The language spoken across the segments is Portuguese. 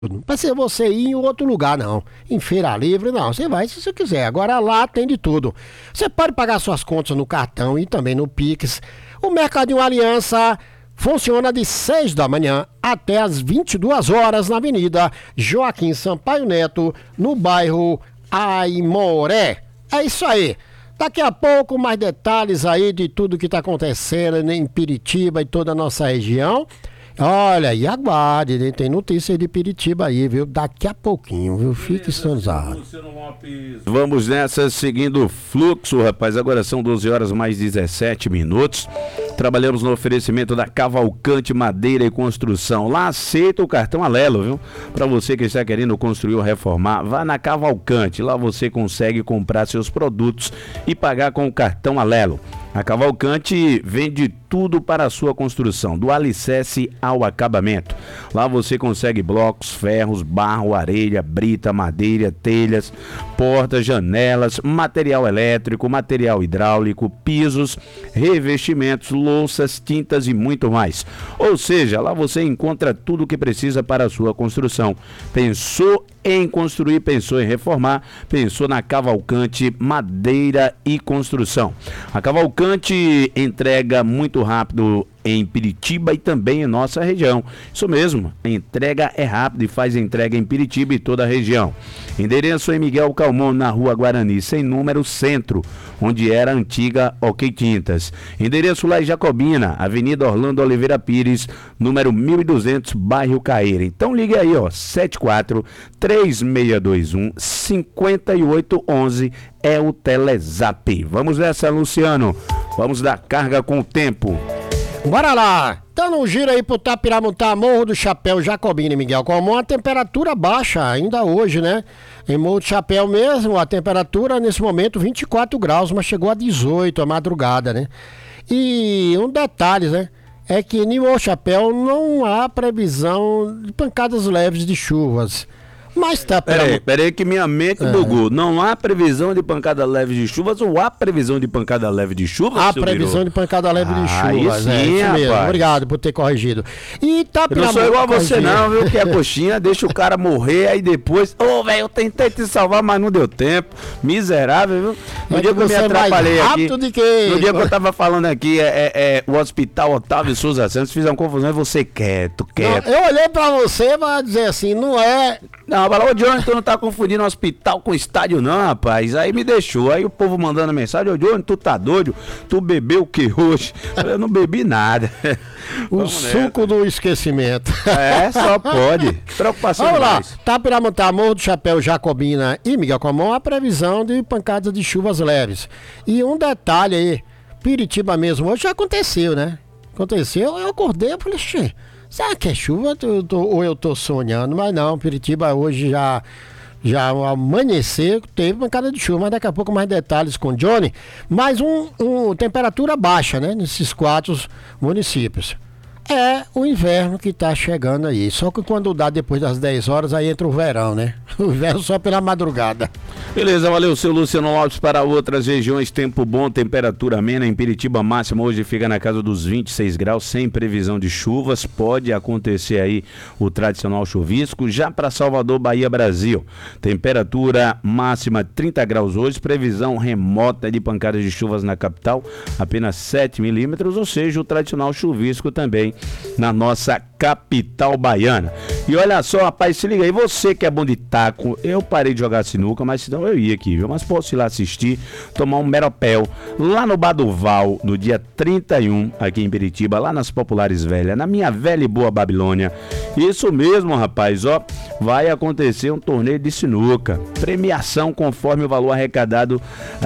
Não precisa você ir em outro lugar, não. Em feira livre, não. Você vai se você quiser. Agora lá tem de tudo. Você pode pagar suas contas no cartão e também no Pix. O Mercadinho Aliança funciona de 6 da manhã até as 22 horas na Avenida Joaquim Sampaio Neto, no bairro Aimoré. É isso aí. Daqui a pouco, mais detalhes aí de tudo que está acontecendo em Piritiba e toda a nossa região. Olha, e aguarde, né? Tem notícia de Piritiba aí, viu? Daqui a pouquinho, viu? Fique sonzado. Vamos nessa, seguindo o fluxo, rapaz. Agora são 12 horas mais 17 minutos. Trabalhamos no oferecimento da Cavalcante Madeira e Construção. Lá aceita o cartão Alelo, viu? Para você que está querendo construir ou reformar, vá na Cavalcante. Lá você consegue comprar seus produtos e pagar com o cartão Alelo. A Cavalcante vende tudo para a sua construção, do alicerce ao acabamento. Lá você consegue blocos, ferros, barro, areia, brita, madeira, telhas, portas, janelas, material elétrico, material hidráulico, pisos, revestimentos, louças, tintas e muito mais. Ou seja, lá você encontra tudo o que precisa para a sua construção. Pensou em construir, pensou em reformar, pensou na Cavalcante Madeira e Construção. A Cavalcante entrega muito rápido em Piritiba e também em nossa região. Isso mesmo, a entrega é rápida e faz entrega em Piritiba e toda a região. Endereço em Miguel Calmon, na Rua Guarani, sem número, centro, onde era a antiga OK Tintas. Endereço lá em Jacobina, Avenida Orlando Oliveira Pires, número 1200, bairro Caeira. Então ligue aí, ó, 74-3621-5811 é o Telezap. Vamos nessa, Luciano. Vamos dar carga com o tempo. Bora lá! Dando um giro aí pro Tapiramutá, Morro do Chapéu, Jacobina e Miguel Calmon, a temperatura baixa ainda hoje, né? Em Morro do Chapéu mesmo, a temperatura nesse momento 24 graus, mas chegou a 18 a madrugada, né? E um detalhe, né? É que em Morro do Chapéu não há previsão de pancadas leves de chuvas. Mas tá... Peraí que minha mente bugou. Não há previsão de pancada leve de chuvas ou há previsão de pancada leve de chuvas? Há previsão de pancada leve de chuvas, sim, isso mesmo. Rapaz. Obrigado por ter corrigido. E tá... Eu não sou igual a você não, viu? Que é coxinha, deixa o cara morrer, aí depois... velho, eu tentei te salvar, mas não deu tempo. Miserável, viu? No dia que eu me atrapalhei aqui... No dia que eu tava falando aqui, o Hospital Otávio Souza Santos, fizeram confusão, e você quieto. Não, eu olhei pra você pra dizer assim, não é... Não, falou, ô Johnny, tu não tá confundindo hospital com estádio não, rapaz. Aí me deixou, aí o povo mandando mensagem, ô Johnny, tu tá doido? Tu bebeu o que hoje? Eu não bebi nada. O suco do esquecimento. Só pode. Preocupação Vamos demais. lá, Tapiramutá, Morro do Chapéu, Jacobina e Miguel Calmon, a previsão de pancadas de chuvas leves. E um detalhe aí, Piritiba mesmo, hoje já aconteceu, né? Aconteceu, eu acordei, eu falei, será que é chuva ou eu tô sonhando? Mas não, Piritiba hoje já ao amanhecer teve pancada de chuva, mas daqui a pouco mais detalhes com o Johnny. Mais temperatura baixa, né, nesses 4 municípios. É o inverno que tá chegando aí. Só que quando dá depois das 10 horas, aí entra o verão, né? O inverno só pela madrugada. Beleza, valeu, seu Luciano Lopes. Para outras regiões, tempo bom, temperatura amena. Em Piritiba, máxima hoje fica na casa dos 26 graus, sem previsão de chuvas. Pode acontecer aí o tradicional chuvisco. Já para Salvador, Bahia, Brasil, temperatura máxima 30 graus hoje. Previsão remota de pancadas de chuvas na capital, apenas 7 milímetros, ou seja, o tradicional chuvisco também na nossa capital baiana. E olha só, rapaz, se liga aí, você que é bom de taco, eu parei de jogar sinuca, mas senão eu ia aqui, viu? Mas posso ir lá assistir, tomar um meropel lá no Bar do Val, no dia 31, aqui em Piritiba, lá nas Populares Velhas, na minha velha e boa Babilônia. Isso mesmo, rapaz, ó, vai acontecer um torneio de sinuca, premiação conforme o valor arrecadado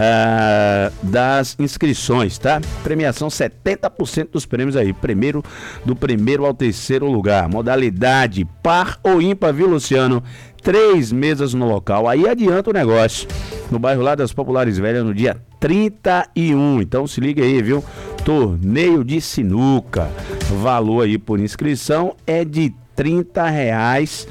das inscrições, tá? Premiação 70% dos prêmios aí, do primeiro ao terceiro lugar, modalidade par ou ímpar, viu, Luciano? 3 mesas no local, aí adianta o negócio, no bairro lá das Populares Velhas, no dia 31, então se liga aí, viu? Torneio de sinuca, valor aí por inscrição é de R$30,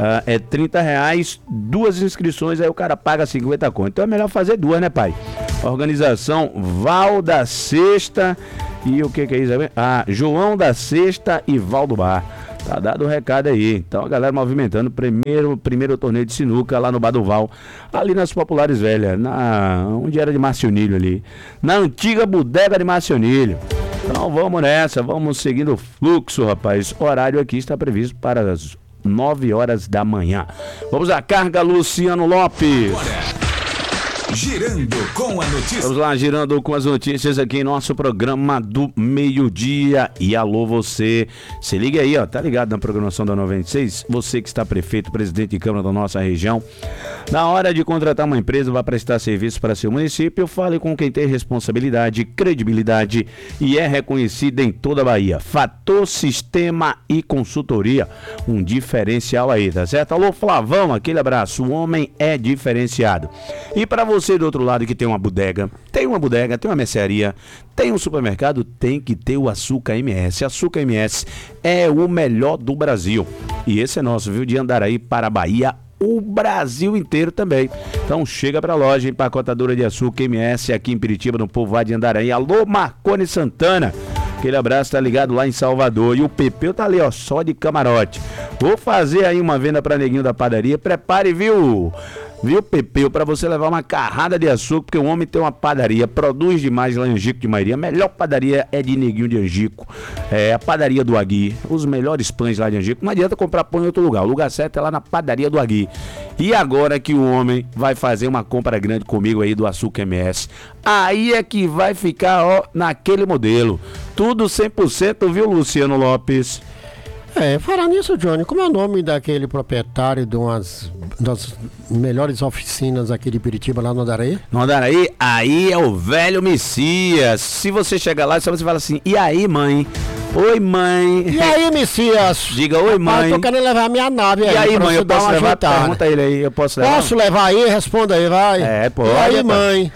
R$30, 2 inscrições, aí o cara paga 50 conto, então é melhor fazer 2, né, pai? Organização Val da Sexta e o que é isso? João da Sexta e Val do Bar. Tá dado o recado aí. Então a galera movimentando o primeiro torneio de sinuca lá no Badoval, ali nas Populares Velhas, onde era de Marcionilho ali, na antiga bodega de Marcionilho. Então vamos nessa, vamos seguindo o fluxo, rapaz. O horário aqui está previsto para as 9 horas da manhã. Vamos à carga, Luciano Lopes. Girando com a notícia. Vamos lá, girando com as notícias aqui em nosso programa do meio-dia. E alô você, se liga aí, ó, tá ligado na programação da 96? Você que está prefeito, presidente de Câmara da nossa região, na hora de contratar uma empresa, vai prestar serviço para seu município, fale com quem tem responsabilidade, credibilidade e é reconhecido em toda a Bahia. Fator Sistema e Consultoria, um diferencial aí, tá certo? Alô Flavão, aquele abraço, o homem é diferenciado. E para você do outro lado que tem uma bodega, tem uma mercearia, tem um supermercado, tem que ter o Açúcar MS. Açúcar MS é o melhor do Brasil. E esse é nosso, viu? De Andaraí para a Bahia, o Brasil inteiro também. Então chega pra loja, empacotadora de açúcar MS aqui em Piritiba, no Povoado de Andaraí. Alô Marcone Santana, aquele abraço, tá ligado lá em Salvador. E o Pepeu tá ali, ó, só de camarote. Vou fazer aí uma venda pra neguinho da padaria. Prepare, viu, Pepeu, pra você levar uma carrada de açúcar, porque o homem tem uma padaria, produz demais lá em Angico de Mairia. A melhor padaria é de Neguinho de Angico, é a padaria do Agui, os melhores pães lá de Angico. Não adianta comprar pão em outro lugar, o lugar certo é lá na padaria do Agui. E agora que o homem vai fazer uma compra grande comigo aí do Açúcar MS, aí é que vai ficar, ó, naquele modelo. Tudo 100%, viu, Luciano Lopes? Falar nisso, Johnny, como é o nome daquele proprietário de das melhores oficinas aqui de Piritiba, lá no Andaraí? No Andaraí, aí é o velho Messias. Se você chegar lá, só você fala assim, e aí, mãe? Oi, mãe. E aí, Messias? Diga, oi, mãe. Eu tô querendo levar minha nave aí. E aí, mãe, eu posso levar? Ajeitada. Pergunta ele aí, eu posso levar? Posso levar aí? Responda aí, vai. Pode. E aí, mãe?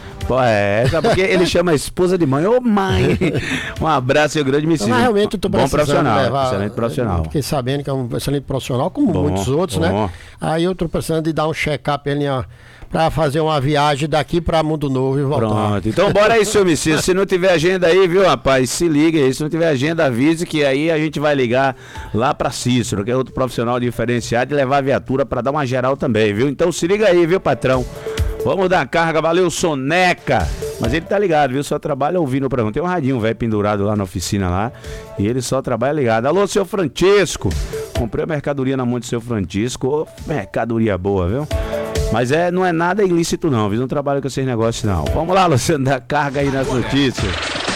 Sabe porque ele chama a esposa de mãe. Ô, mãe. Um abraço e um grande Messias. Mas realmente eu tô bom profissional, levar, excelente profissional. Fiquei sabendo que é um excelente profissional, como muitos outros, né? Aí eu tô precisando de dar um check-up ali, ó, pra fazer uma viagem daqui pra Mundo Novo e voltar. Pronto, então bora aí, seu Messias. Se não tiver agenda aí, viu, rapaz, se liga aí. Se não tiver agenda, avise que aí a gente vai ligar lá pra Cícero, que é outro profissional diferenciado, e levar a viatura pra dar uma geral também, viu? Então se liga aí, viu, patrão? Vamos dar carga, valeu, Soneca. Mas ele tá ligado, viu? Só trabalha ouvindo o programa. Tem um radinho velho pendurado lá na oficina lá. E ele só trabalha ligado. Alô, seu Francisco. Comprei a mercadoria na mão do seu Francisco. Ô, mercadoria boa, viu? Mas não é nada ilícito não, viu? Não trabalho com esses negócios não. Vamos lá, Luciano, dá carga aí nas notícias.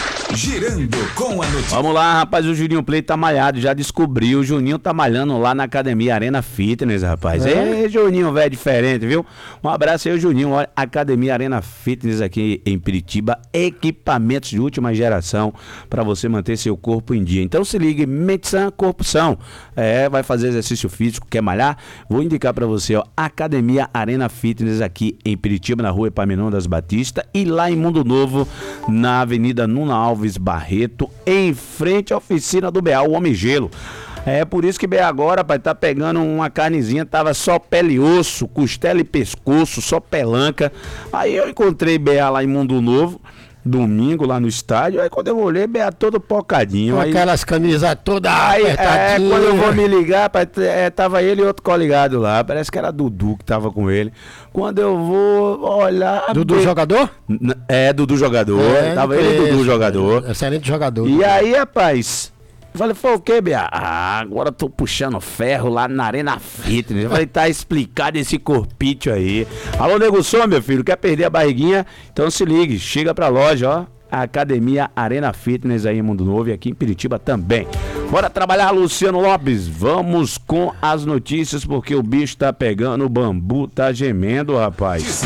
Girando com a notícia. Vamos lá, rapaz, o Juninho Play tá malhado, já descobriu. O Juninho tá malhando lá na Academia Arena Fitness, rapaz. Juninho, velho, diferente, viu? Um abraço aí, Juninho. Olha, Academia Arena Fitness aqui em Piritiba. Equipamentos de última geração pra você manter seu corpo em dia. Então se ligue, mente sã, corpo são. Vai fazer exercício físico, quer malhar? Vou indicar pra você, ó, Academia Arena Fitness aqui em Piritiba, na rua Epaminondas Batista. E lá em Mundo Novo, na Avenida Nuna Alves Barreto, em frente à oficina do BA, o Homem Gelo. É por isso que BA agora, rapaz, tá pegando uma carnezinha, tava só pele e osso, costela e pescoço, só pelanca. Aí eu encontrei BA lá em Mundo Novo, domingo lá no estádio, aí quando eu olhei, BA todo pocadinho. Com aí, aquelas camisas todas apertadinhas. Quando eu vou me ligar, rapaz, tava ele e outro coligado lá, parece que era Dudu que tava com ele. Quando eu vou olhar... Dudu jogador? Dudu jogador, tava ele e Dudu jogador. Excelente jogador. E aí, rapaz... Eu falei, foi o quê, Bia? Agora eu tô puxando ferro lá na Arena Fitness. Eu falei, tá explicado esse corpício aí. Alô, Nego Som, meu filho, quer perder a barriguinha? Então se ligue, chega pra loja, ó. A Academia Arena Fitness aí em Mundo Novo e aqui em Piritiba também. Bora trabalhar, Luciano Lopes. Vamos com as notícias, porque o bicho tá pegando, o bambu tá gemendo, rapaz.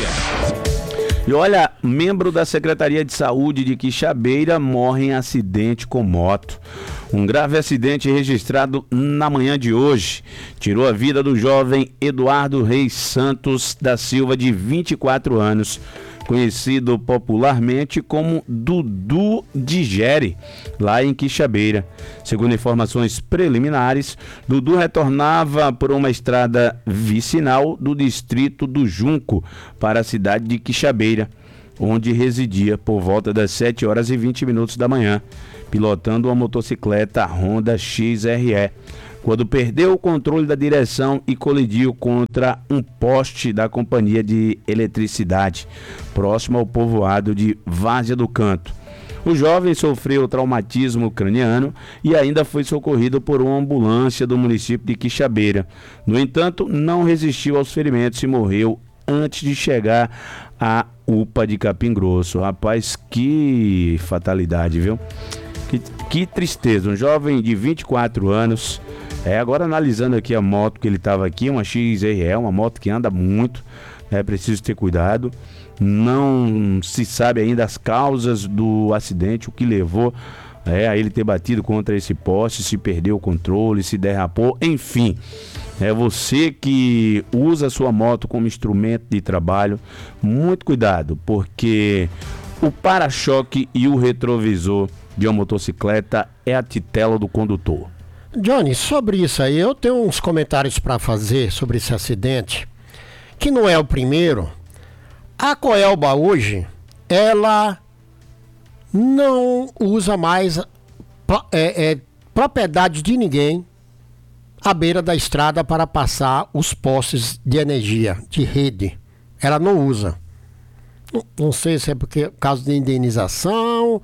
E olha, membro da Secretaria de Saúde de Quixabeira morre em acidente com moto. Um grave acidente registrado na manhã de hoje tirou a vida do jovem Eduardo Reis Santos da Silva, de 24 anos, conhecido popularmente como Dudu Digere, lá em Quixabeira. Segundo informações preliminares, Dudu retornava por uma estrada vicinal do distrito do Junco para a cidade de Quixabeira, onde residia por volta das 7h20 da manhã, pilotando uma motocicleta Honda XRE, quando perdeu o controle da direção e colidiu contra um poste da companhia de eletricidade, próximo ao povoado de Várzea do Canto. O jovem sofreu traumatismo craniano e ainda foi socorrido por uma ambulância do município de Quixabeira. No entanto, não resistiu aos ferimentos e morreu antes de chegar à UPA de Capim Grosso. Rapaz, que fatalidade, viu? Que tristeza. Um jovem de 24 anos, agora analisando aqui a moto que ele estava aqui, uma XRE, uma moto que anda muito, preciso ter cuidado. Não se sabe ainda as causas do acidente, o que levou a ele ter batido contra esse poste, se perdeu o controle, se derrapou, enfim. É você que usa a sua moto como instrumento de trabalho, muito cuidado, porque o para-choque e o retrovisor de uma motocicleta é a titela do condutor. Johnny, sobre isso aí, eu tenho uns comentários para fazer sobre esse acidente, que não é o primeiro. A Coelba hoje, ela não usa mais propriedade de ninguém à beira da estrada para passar os postes de energia, de rede. Ela não usa. Não sei se é porque caso de indenização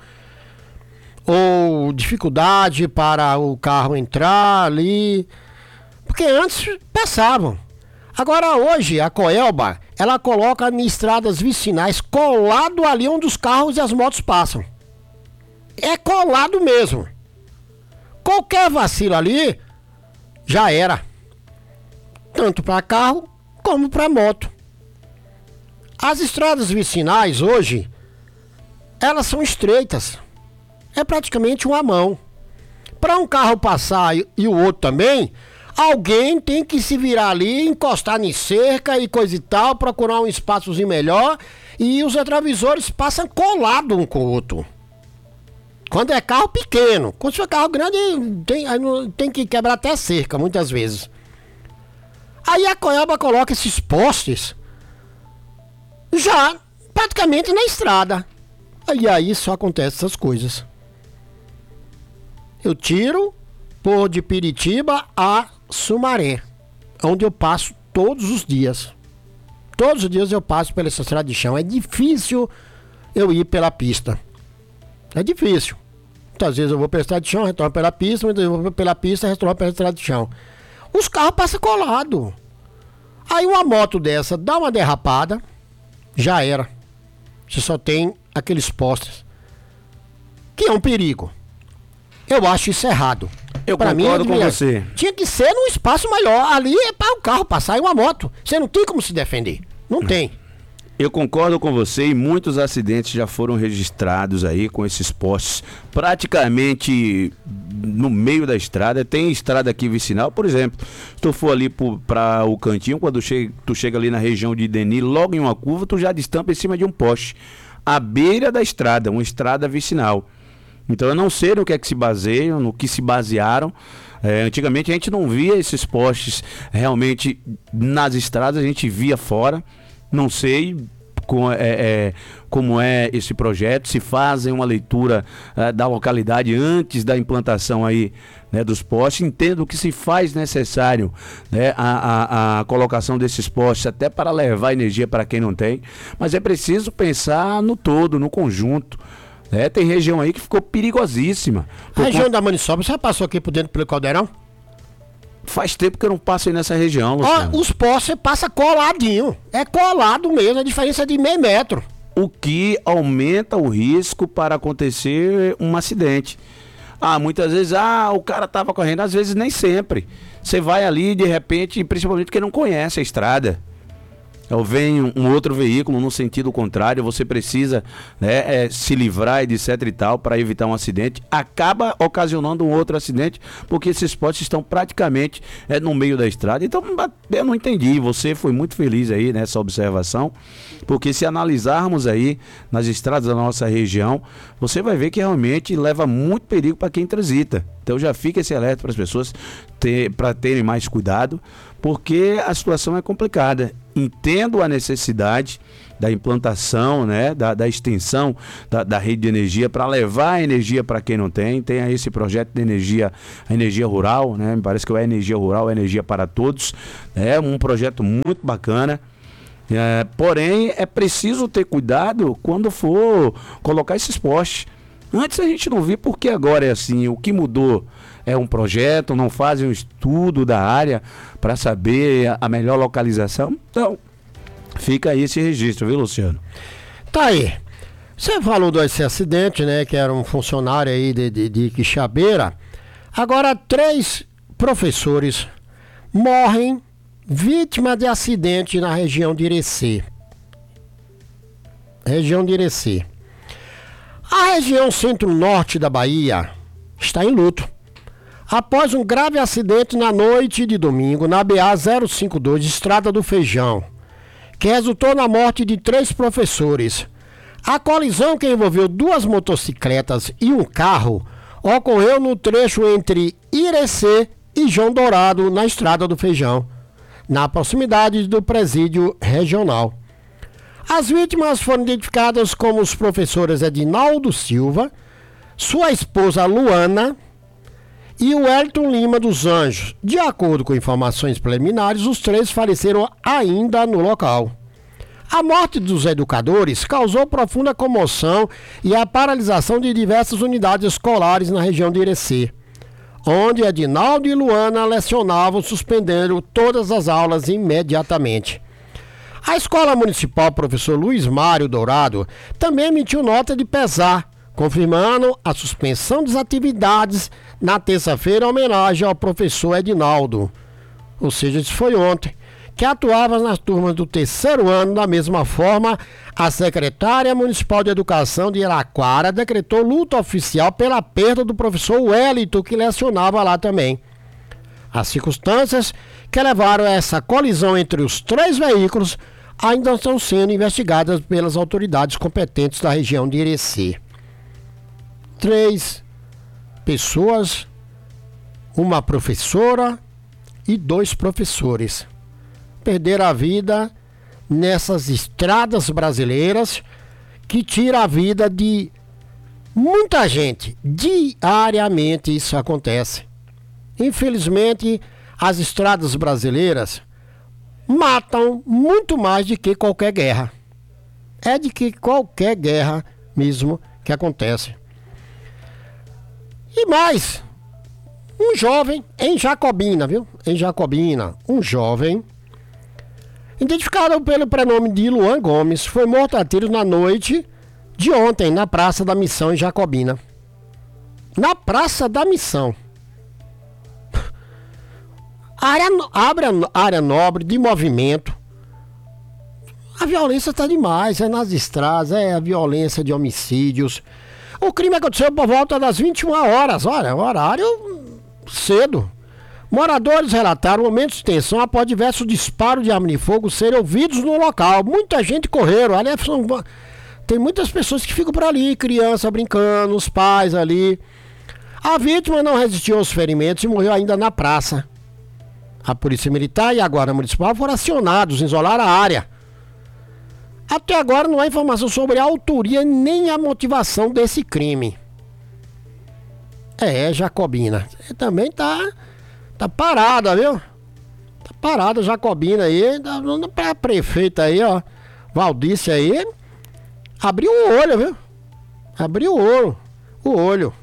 ou dificuldade para o carro entrar ali, porque antes passavam. Agora hoje a Coelba, ela coloca em estradas vicinais colado ali onde os carros e as motos passam. É colado mesmo. Qualquer vacilo ali já era. Tanto para carro como para moto. As estradas vicinais hoje, elas são estreitas. É praticamente uma mão. Para um carro passar e o outro também, alguém tem que se virar ali, encostar em cerca e coisa e tal, procurar um espaçozinho melhor, e os retrovisores passam colado um com o outro. Quando é carro pequeno. Quando for carro grande, tem que quebrar até cerca, muitas vezes. Aí a Coelba coloca esses postes já praticamente na estrada. E aí só acontece essas coisas. Eu tiro por de Piritiba a Sumaré, onde eu passo todos os dias. Todos os dias eu passo pela estrada de chão. É difícil eu ir pela pista. É difícil. Muitas vezes eu vou pela estrada de chão, retorno pela pista, muitas vezes eu vou pela pista, retorno pela estrada de chão. Os carros passam colado. Aí uma moto dessa dá uma derrapada, já era. Você só tem aqueles postes, que é um perigo. Eu acho isso errado. Eu concordo com você. Tinha que ser num espaço maior. Ali é para o carro passar e uma moto. Você não tem como se defender. Não tem. Eu concordo com você e muitos acidentes já foram registrados aí com esses postes praticamente no meio da estrada. Tem estrada aqui vicinal, por exemplo, se tu for ali para o cantinho, quando tu chega ali na região de Ideni, logo em uma curva, tu já destampa em cima de um poste, à beira da estrada, uma estrada vicinal. Então eu não sei no que é que se baseiam, no que se basearam. Antigamente a gente não via esses postes realmente nas estradas, a gente via fora. Não sei como é esse projeto, se fazem uma leitura da localidade antes da implantação aí, né, dos postes. Entendo que se faz necessário, né, a colocação desses postes até para levar energia para quem não tem, mas é preciso pensar no todo, no conjunto. Tem região aí que ficou perigosíssima. A região da Maniçoba, você passou aqui por dentro pelo Caldeirão? Faz tempo que eu não passo aí nessa região, Luciano. Os postes passa coladinho. É colado mesmo, a diferença é de meio metro. O que aumenta o risco para acontecer um acidente. Muitas vezes, o cara tava correndo, às vezes nem sempre. Você vai ali, de repente, principalmente porque não conhece a estrada. Ou vem um outro veículo no sentido contrário, você precisa, né, se livrar, etc e tal, para evitar um acidente, acaba ocasionando um outro acidente, porque esses postes estão praticamente no meio da estrada. Então eu não entendi, você foi muito feliz aí nessa observação, porque se analisarmos aí nas estradas da nossa região, você vai ver que realmente leva muito perigo para quem transita. Então já fica esse alerta para as pessoas para terem mais cuidado, porque a situação é complicada. Entendo a necessidade da implantação, né, da extensão da rede de energia para levar energia para quem não tem. Tem aí esse projeto de energia, a energia rural, né, me parece que é a energia rural, a energia para todos. É um projeto muito bacana. Porém, é preciso ter cuidado quando for colocar esses postes. Antes a gente não via porque agora é assim. O que mudou é um projeto, não fazem um estudo da área para saber a melhor localização. Então, fica aí esse registro, viu, Luciano? Tá aí. Você falou desse acidente, né? Que era um funcionário aí de Quixabeira. Agora, 3 professores morrem vítima de acidente na região de Irecê. Região de Irecê. A região centro-norte da Bahia está em luto após um grave acidente na noite de domingo na BA-052, Estrada do Feijão, que resultou na morte de 3 professores. A colisão, que envolveu 2 motocicletas e um carro, ocorreu no trecho entre Irecê e João Dourado, na Estrada do Feijão, na proximidade do presídio regional. As vítimas foram identificadas como os professores Edinaldo Silva, sua esposa Luana e o Elton Lima dos Anjos. De acordo com informações preliminares, os 3 faleceram ainda no local. A morte dos educadores causou profunda comoção e a paralisação de diversas unidades escolares na região de Irecê, onde Edinaldo e Luana lecionavam, suspendendo todas as aulas imediatamente. A Escola Municipal Professor Luiz Mário Dourado também emitiu nota de pesar, confirmando a suspensão das atividades na terça-feira em homenagem ao professor Edinaldo, ou seja, isso foi ontem, que atuava nas turmas do 3º ano. Da mesma forma, a secretária municipal de Educação de Iraquara decretou luta oficial pela perda do professor Wellington, que lecionava lá também. As circunstâncias que levaram a essa colisão entre os 3 veículos ainda estão sendo investigadas pelas autoridades competentes da região de Irecê. 3 pessoas, uma professora e 2 professores perderam a vida nessas estradas brasileiras que tira a vida de muita gente. Diariamente isso acontece. Infelizmente, as estradas brasileiras matam muito mais do que qualquer guerra. É de que qualquer guerra mesmo que acontece. E mais, um jovem em Jacobina, viu? Em Jacobina, um jovem identificado pelo prenome de Luan Gomes foi morto a tiros na noite de ontem na Praça da Missão em Jacobina. Na Praça da Missão. Área nobre de movimento. A violência está demais, é nas estradas, é a violência de homicídios. O crime aconteceu por volta das 21 horas, olha, horário cedo. Moradores relataram momentos de tensão após diversos disparos de arma de fogo serem ouvidos no local. Muita gente correram, aliás, tem muitas pessoas que ficam por ali, criança brincando, os pais ali. A vítima não resistiu aos ferimentos e morreu ainda na praça. A Polícia Militar e a Guarda Municipal foram acionados, isolaram a área. Até agora não há informação sobre a autoria nem a motivação desse crime. Jacobina. Também tá parada, viu? Tá parada Jacobina aí. Pra prefeita aí, ó. Valdice aí. Abriu o olho, viu? Abriu o olho.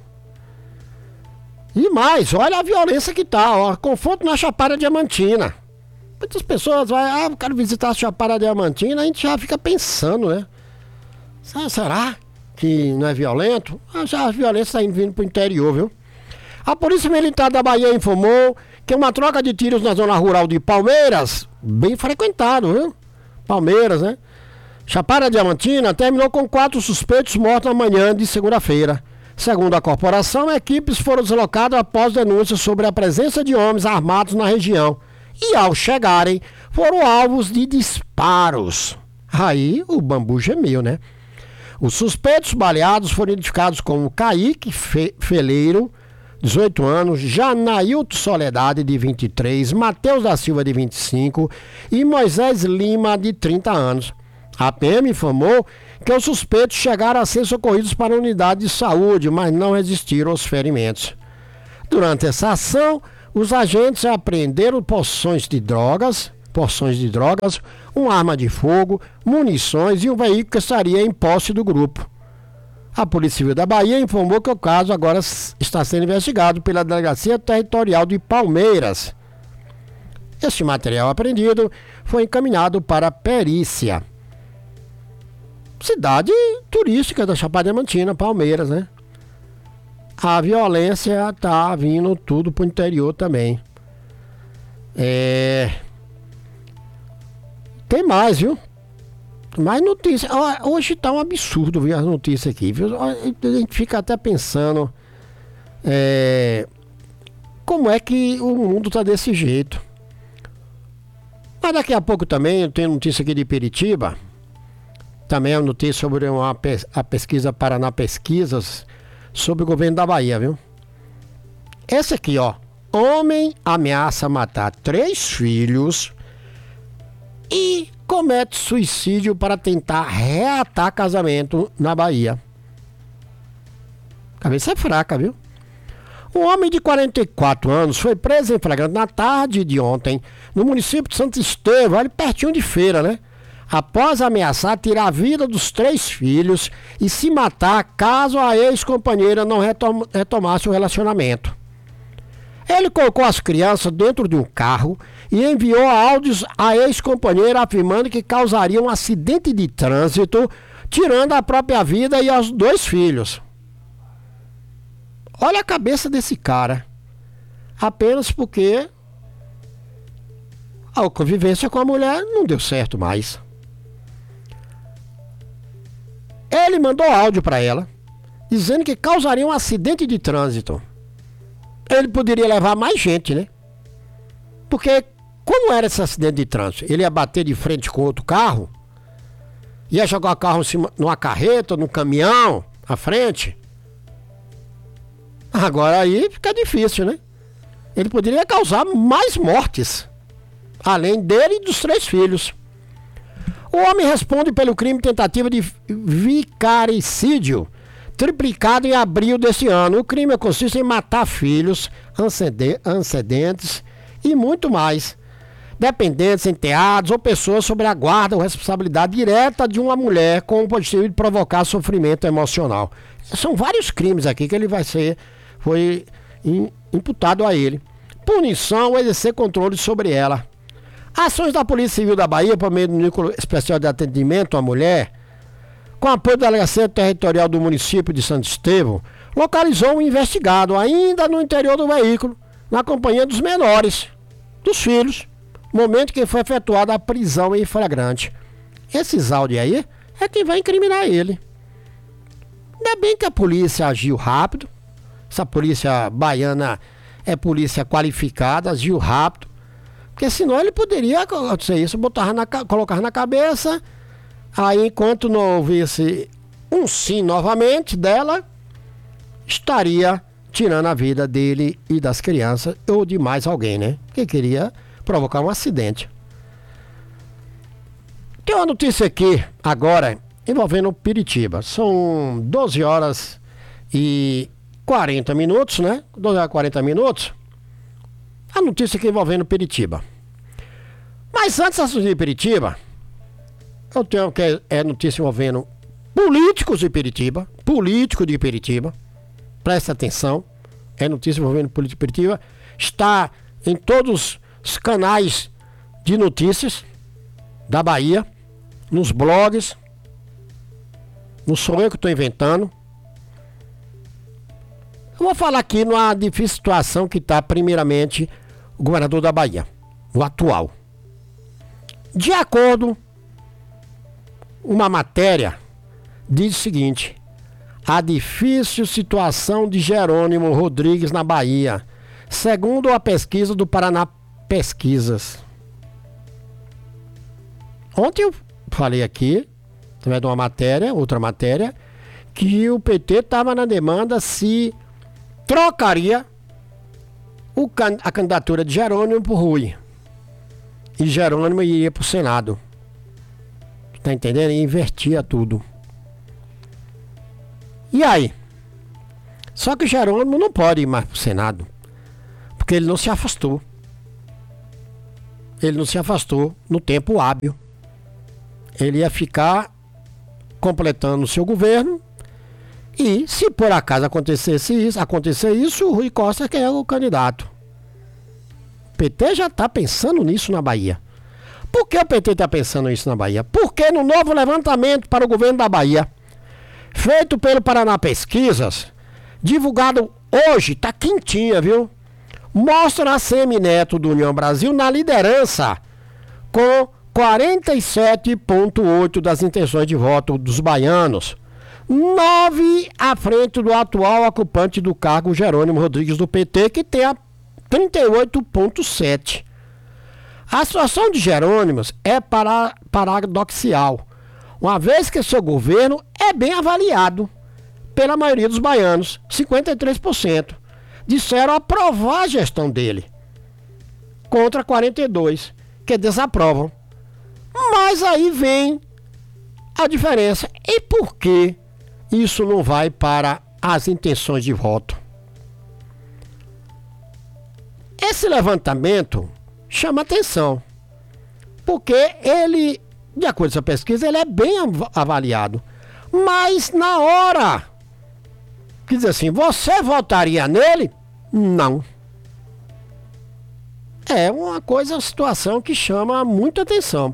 E mais, olha a violência que tá, ó. Confronto na Chapada Diamantina. Muitas pessoas vão, eu quero visitar a Chapada Diamantina, a gente já fica pensando, né? Será que não é violento? Já a violência está vindo pro interior, viu? A Polícia Militar da Bahia informou que uma troca de tiros na zona rural de Palmeiras, bem frequentado, viu? Palmeiras, né? Chapada Diamantina terminou com 4 suspeitos mortos na manhã de segunda-feira. Segundo a corporação, equipes foram deslocadas após denúncias sobre a presença de homens armados na região. E ao chegarem, foram alvos de disparos. Aí o bambu gemeu, né? Os suspeitos baleados foram identificados como Kaique Feleiro, 18 anos, Janailton Soledade, de 23, Matheus da Silva, de 25 e Moisés Lima, de 30 anos. A PM informou que os suspeitos chegaram a ser socorridos para a unidade de saúde, mas não resistiram aos ferimentos. Durante essa ação, os agentes apreenderam porções de drogas, uma arma de fogo, munições e um veículo que estaria em posse do grupo. A Polícia Civil da Bahia informou que o caso agora está sendo investigado pela Delegacia Territorial de Palmeiras. Este material apreendido foi encaminhado para a perícia. Cidade turística da Chapada Diamantina, Palmeiras, né? A violência tá vindo tudo pro interior também. Tem mais, viu? Mais notícias. Hoje tá um absurdo ver as notícias aqui, viu? A gente fica até pensando como é que o mundo tá desse jeito. Mas daqui a pouco também eu tenho notícia aqui de Piritiba. Também é notícia sobre a pesquisa Paraná Pesquisas sobre o governo da Bahia, viu? Esse aqui, ó. Homem ameaça matar 3 filhos e comete suicídio para tentar reatar casamento na Bahia. Cabeça fraca, viu? Um homem de 44 anos foi preso em flagrante na tarde de ontem no município de Santo Estevão, ali pertinho de Feira, né? Após ameaçar tirar a vida dos 3 filhos e se matar caso a ex-companheira não retomasse o relacionamento. Ele colocou as crianças dentro de um carro e enviou áudios à ex-companheira afirmando que causaria um acidente de trânsito, tirando a própria vida e aos 2 filhos. Olha a cabeça desse cara. Apenas porque a convivência com a mulher não deu certo mais. Ele mandou áudio para ela, dizendo que causaria um acidente de trânsito. Ele poderia levar mais gente, né? Porque como era esse acidente de trânsito? Ele ia bater de frente com outro carro? Ia jogar o carro em cima, numa carreta, num caminhão, à frente? Agora aí fica difícil, né? Ele poderia causar mais mortes, além dele e dos 3 filhos. O homem responde pelo crime de tentativa de vicaricídio, triplicado em abril deste ano. O crime consiste em matar filhos, ancedentes e muito mais, dependentes, enteados ou pessoas sob a guarda ou responsabilidade direta de uma mulher com o objetivo de provocar sofrimento emocional. São vários crimes aqui que foi imputado a ele. Punição ou exercer controle sobre ela. Ações da Polícia Civil da Bahia, por meio do Núcleo Especial de Atendimento à Mulher, com apoio da Delegacia Territorial do município de Santo Estevão, localizou um investigado ainda no interior do veículo, na companhia dos menores, dos filhos, momento que foi efetuada a prisão em flagrante. Esses áudios aí é quem vai incriminar ele. Ainda bem que a polícia agiu rápido, essa polícia baiana é polícia qualificada, agiu rápido, porque senão ele poderia acontecer isso, colocar na cabeça, aí enquanto não houvesse um sim novamente dela, estaria tirando a vida dele e das crianças ou de mais alguém, né? Que queria provocar um acidente. Tem uma notícia aqui agora envolvendo Piritiba. São 12 horas e 40 minutos, né? 12 horas e 40 minutos. A notícia aqui envolvendo Piritiba. Mas antes de Piritiba, eu tenho que é notícia envolvendo políticos de Piritiba. Político de Piritiba. Presta atenção. É notícia envolvendo político de Piritiba. Está em todos os canais de notícias da Bahia, nos blogs. Não sou eu que estou inventando. Eu vou falar aqui numa difícil situação que está, primeiramente, o governador da Bahia, o atual. De acordo, uma matéria diz o seguinte: a difícil situação de Jerônimo Rodrigues na Bahia, segundo a pesquisa do Paraná Pesquisas. Ontem eu falei aqui, através de uma matéria, outra matéria, que o PT estava na demanda se trocaria a candidatura de Jerônimo pro Rui. E Jerônimo iria pro Senado. Tá entendendo? E invertia tudo. E aí? Só que o Jerônimo não pode ir mais pro Senado. Porque ele não se afastou. Ele não se afastou no tempo hábil. Ele ia ficar completando o seu governo. E se por acaso acontecer isso, o Rui Costa que é o candidato. O PT já está pensando nisso na Bahia. Por que o PT está pensando nisso na Bahia? Porque no novo levantamento para o governo da Bahia, feito pelo Paraná Pesquisas, divulgado hoje, tá quentinha, viu? Mostra a Semineto do União Brasil na liderança, com 47,8% das intenções de voto dos baianos. 9 à frente do atual ocupante do cargo, Jerônimo Rodrigues, do PT, que tem a 38,7%. A situação de Jerônimo é paradoxal, uma vez que seu governo é bem avaliado pela maioria dos baianos, 53%. Disseram aprovar a gestão dele, contra 42% que desaprovam. Mas aí vem a diferença. E por que isso não vai para as intenções de voto? Esse levantamento chama atenção, porque ele, de acordo com essa pesquisa, ele é bem avaliado. Mas na hora que diz assim, você votaria nele? Não. É uma situação que chama muita atenção.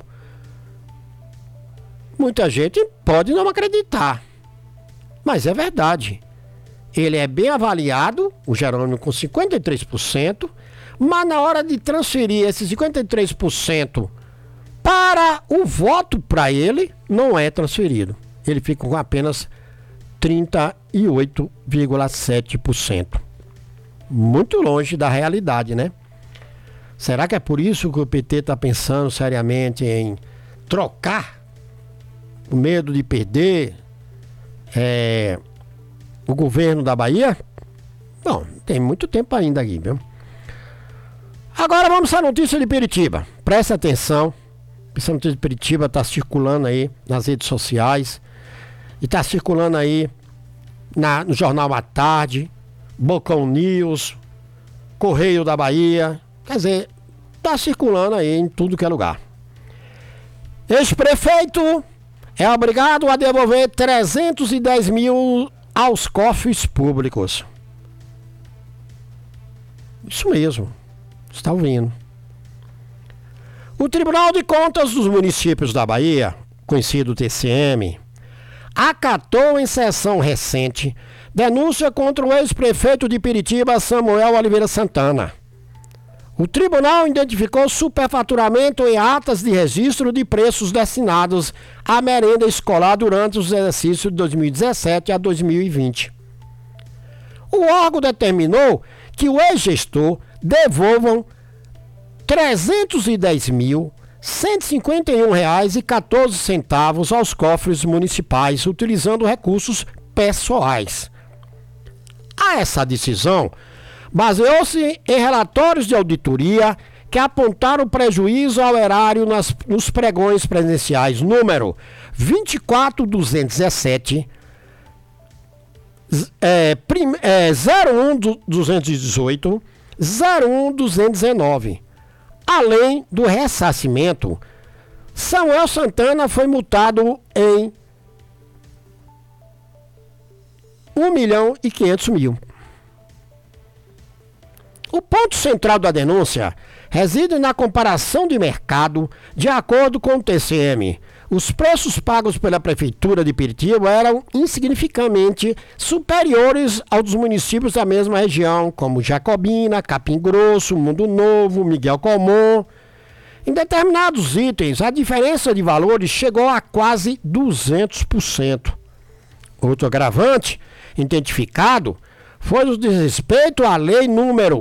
Muita gente pode não acreditar, mas é verdade. Ele é bem avaliado, o Jerônimo com 53%, mas na hora de transferir esses 53% para o voto para ele, não é transferido. Ele fica com apenas 38,7%. Muito longe da realidade, né? Será que é por isso que o PT está pensando seriamente em trocar? O medo de perder o governo da Bahia? Bom, tem muito tempo ainda aqui, viu? Agora vamos à notícia de Piritiba. Presta atenção. Essa notícia de Piritiba está circulando aí nas redes sociais. E está circulando aí no Jornal à Tarde, Bocão News, Correio da Bahia. Quer dizer, está circulando aí em tudo que é lugar. Ex-prefeito é obrigado a devolver 310 mil aos cofres públicos. Isso mesmo. Está ouvindo. O Tribunal de Contas dos Municípios da Bahia, conhecido TCM, acatou em sessão recente denúncia contra o ex-prefeito de Piritiba, Samuel Oliveira Santana. O tribunal identificou superfaturamento em atas de registro de preços destinados à merenda escolar durante os exercícios de 2017 a 2020. O órgão determinou que o ex-gestor devolvam R$ 310.151,14 aos cofres municipais, utilizando recursos pessoais. Essa decisão baseou-se em relatórios de auditoria que apontaram prejuízo ao erário nos pregões presenciais número 24217, 01218, 01219. Além do ressarcimento, Samuel Santana foi multado em R$ 1.500.000. O ponto central da denúncia reside na comparação de mercado. De acordo com o TCM, os preços pagos pela Prefeitura de Piritiba eram insignificantemente superiores aos dos municípios da mesma região, como Jacobina, Capim Grosso, Mundo Novo, Miguel Comum. Em determinados itens, a diferença de valores chegou a quase 200%. Outro agravante identificado foi o desrespeito à lei número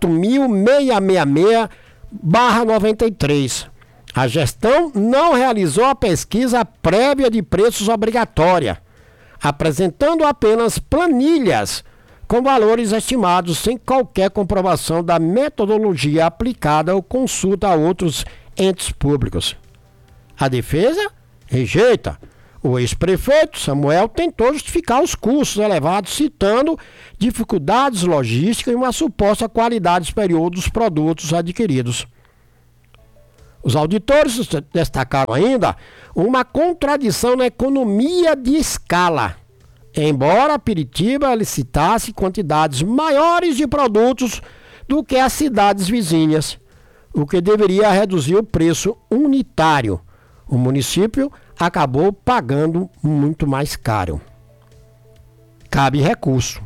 8.666/93. A gestão não realizou a pesquisa prévia de preços obrigatória, apresentando apenas planilhas com valores estimados sem qualquer comprovação da metodologia aplicada ou consulta a outros entes públicos. A defesa rejeita. O ex-prefeito Samuel tentou justificar os custos elevados, citando dificuldades logísticas e uma suposta qualidade superior dos produtos adquiridos. Os auditores destacaram ainda uma contradição na economia de escala. Embora Piritiba licitasse quantidades maiores de produtos do que as cidades vizinhas, o que deveria reduzir o preço unitário. O município acabou pagando muito mais caro. Cabe recurso.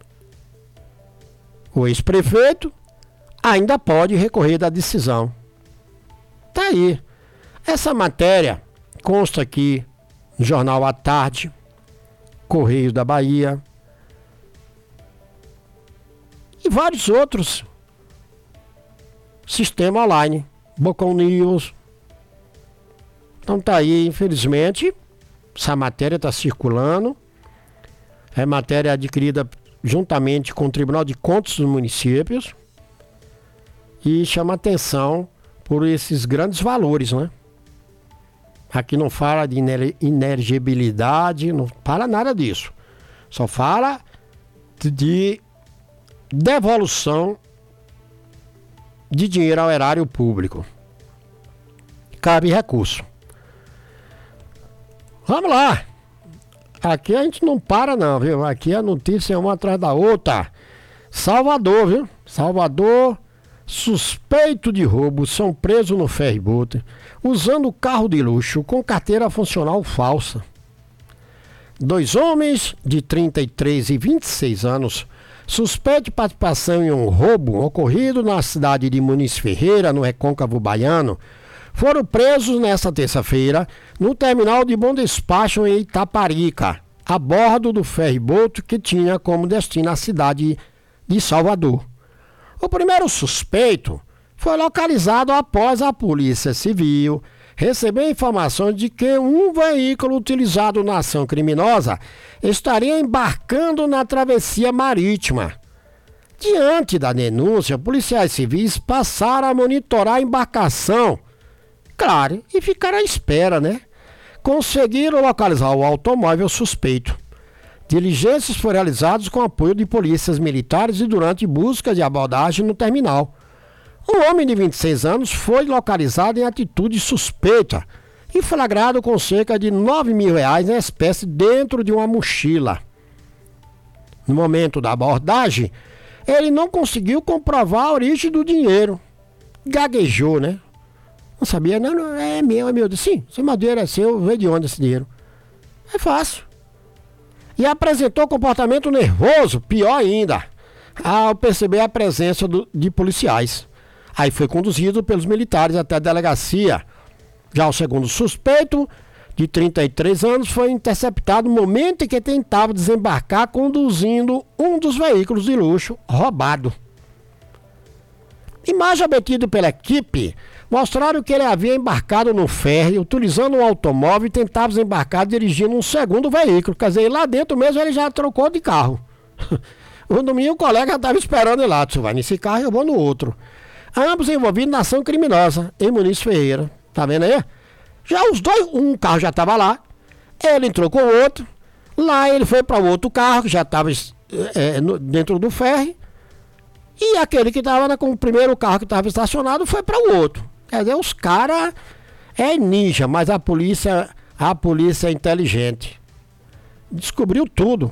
O ex-prefeito ainda pode recorrer da decisão. Tá aí. Essa matéria consta aqui no Jornal à Tarde, Correios da Bahia e vários outros. Sistema online, Bocão News. Então tá aí, infelizmente, essa matéria está circulando. É matéria adquirida juntamente com o Tribunal de Contas dos municípios e chama atenção por esses grandes valores, né? Aqui não fala de inexigibilidade, não fala nada disso. Só fala de devolução de dinheiro ao erário público. Cabe recurso. Vamos lá. Aqui a gente não para não, viu? Aqui a notícia é uma atrás da outra. Salvador, viu? Salvador, suspeito de roubo, são presos no ferryboat usando carro de luxo com carteira funcional falsa. 2 homens de 33 e 26 anos, suspeitos de participação em um roubo ocorrido na cidade de Muniz Ferreira, no Recôncavo Baiano, foram presos nesta terça-feira no terminal de Bom Despacho em Itaparica, a bordo do ferryboat que tinha como destino a cidade de Salvador. O primeiro suspeito foi localizado após a Polícia Civil receber informações de que um veículo utilizado na ação criminosa estaria embarcando na travessia marítima. Diante da denúncia, policiais civis passaram a monitorar a embarcação. Claro, e ficaram à espera, né? Conseguiram localizar o automóvel suspeito. Diligências foram realizadas com apoio de polícias militares e durante busca de abordagem no terminal. O homem de 26 anos foi localizado em atitude suspeita e flagrado com cerca de R$9 mil em espécie dentro de uma mochila. No momento da abordagem, ele não conseguiu comprovar a origem do dinheiro. Gaguejou, né? Não sabia, não, é meu. Sim, esse dinheiro é seu, veio de onde esse dinheiro? É fácil. E apresentou comportamento nervoso, pior ainda, ao perceber a presença de policiais. Aí foi conduzido pelos militares até a delegacia. Já o segundo suspeito, de 33 anos, foi interceptado no momento em que tentava desembarcar conduzindo um dos veículos de luxo roubado. Imagem obtida pela equipe mostraram que ele havia embarcado no ferry, utilizando um automóvel e tentava desembarcar dirigindo um segundo veículo. Quer dizer, lá dentro mesmo ele já trocou de carro. No domingo o colega estava esperando ele lá. Disse, vai nesse carro e eu vou no outro. Ambos envolvidos na ação criminosa em Muniz Ferreira. Tá vendo aí? Já os dois, um carro já estava lá. Ele entrou com o outro. Lá ele foi para o outro carro que já estava dentro do ferry. E aquele que estava com o primeiro carro que estava estacionado foi para o outro. Quer dizer, os caras é ninja, mas a polícia é inteligente. Descobriu tudo.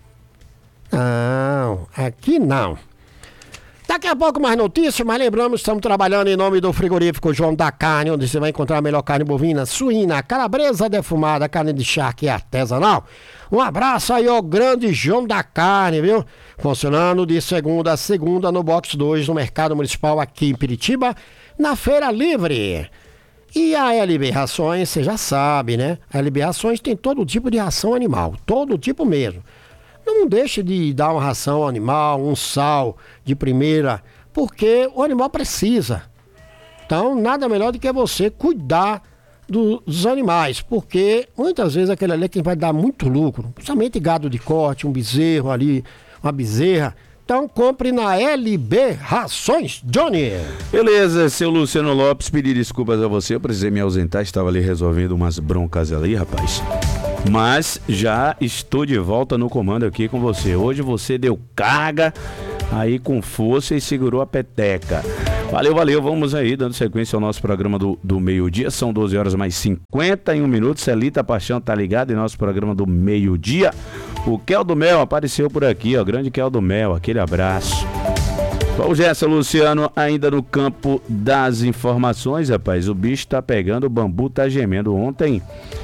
Não, aqui não. Daqui a pouco mais notícias, mas lembramos, estamos trabalhando em nome do frigorífico João da Carne, onde você vai encontrar a melhor carne bovina, suína, calabresa defumada, carne de charque artesanal. Um abraço aí ao grande João da Carne, viu? Funcionando de segunda a segunda no Box 2, no Mercado Municipal aqui em Piritiba, na Feira Livre. E a LB Rações, você já sabe, né? A LB Rações tem todo tipo de ração animal, todo tipo mesmo. Não deixe de dar uma ração ao animal, um sal de primeira, porque o animal precisa. Então, nada melhor do que você cuidar dos animais, porque muitas vezes aquele ali é quem vai dar muito lucro, principalmente gado de corte, um bezerro ali, uma bezerra. Então compre na LB Rações, Johnny. Beleza, seu Luciano Lopes, pedir desculpas a você, eu precisei me ausentar, estava ali resolvendo umas broncas ali, rapaz. Mas já estou de volta no comando aqui com você. Hoje você deu carga aí com força e segurou a peteca. Valeu, vamos aí, dando sequência ao nosso programa do meio-dia. São 12 horas mais 51 minutos. Celita Paixão tá ligado em nosso programa do meio-dia. O Keldo Mel apareceu por aqui, ó. Grande Keldo Mel, aquele abraço. Vamos nessa, Luciano, ainda no campo das informações, rapaz. O bicho tá pegando, o bambu tá gemendo. Ontem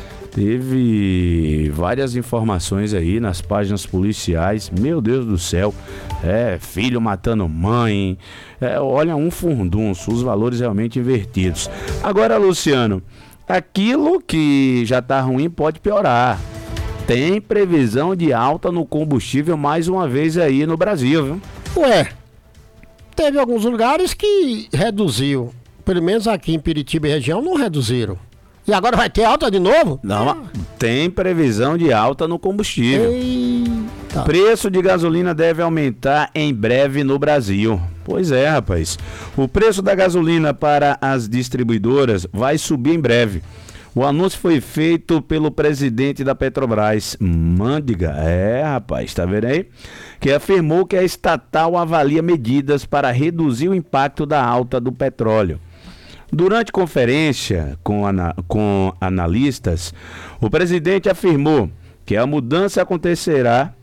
teve várias informações aí nas páginas policiais. Meu Deus do céu. Filho matando mãe. Olha, um furdunço. Os valores realmente invertidos. Agora, Luciano, aquilo que já tá ruim pode piorar. Tem previsão de alta no combustível mais uma vez aí no Brasil, viu? Ué, teve alguns lugares que reduziu. Pelo menos aqui em Piritiba e região não reduziram. E agora vai ter alta de novo? Não, tem previsão de alta no combustível. Eita. Preço de gasolina deve aumentar em breve no Brasil. Pois é, rapaz. O preço da gasolina para as distribuidoras vai subir em breve. O anúncio foi feito pelo presidente da Petrobras, Mândiga, rapaz, tá vendo aí? Que afirmou que a estatal avalia medidas para reduzir o impacto da alta do petróleo. Durante conferência com analistas, o presidente afirmou que a mudança acontecerá,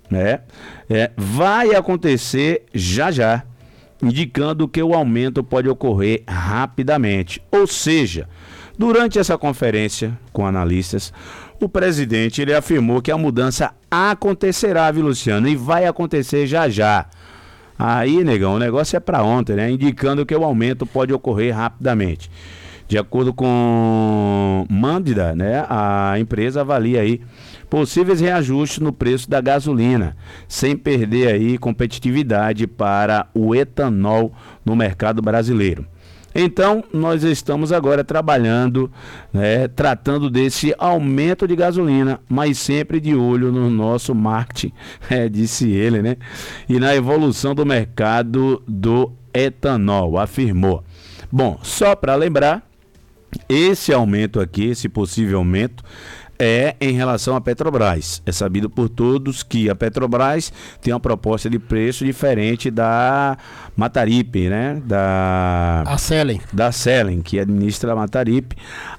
vai acontecer já, indicando que o aumento pode ocorrer rapidamente. Ou seja, durante essa conferência com analistas, o presidente ele afirmou que a mudança acontecerá, viu, Luciano? E vai acontecer já. Aí, negão, o negócio é para ontem, né? Indicando que o aumento pode ocorrer rapidamente. De acordo com Mândiga, né? A empresa avalia aí possíveis reajustes no preço da gasolina, sem perder aí competitividade para o etanol no mercado brasileiro. Então, nós estamos agora trabalhando, tratando desse aumento de gasolina, mas sempre de olho no nosso marketing, disse ele, né? E na evolução do mercado do etanol, afirmou. Bom, só para lembrar, esse aumento aqui, esse possível aumento, em relação à Petrobras. É sabido por todos que a Petrobras tem uma proposta de preço diferente da Mataripe, né? A Selen. Da Selen, que administra a Mataripe.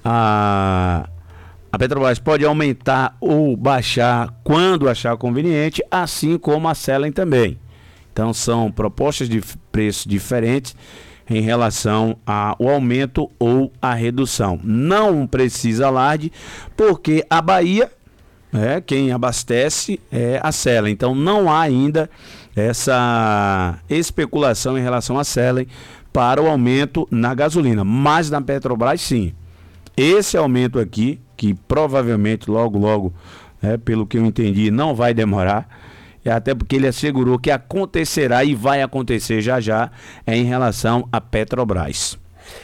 A Petrobras pode aumentar ou baixar quando achar conveniente, assim como a Selen também. Então são propostas de preço diferentes em relação ao aumento ou à redução. Não precisa alarde, porque a Bahia, quem abastece é a Selen. Então não há ainda essa especulação em relação à Selen para o aumento na gasolina. Mas na Petrobras, sim. Esse aumento aqui, que provavelmente logo, pelo que eu entendi, não vai demorar, até porque ele assegurou que acontecerá e vai acontecer já em relação à Petrobras.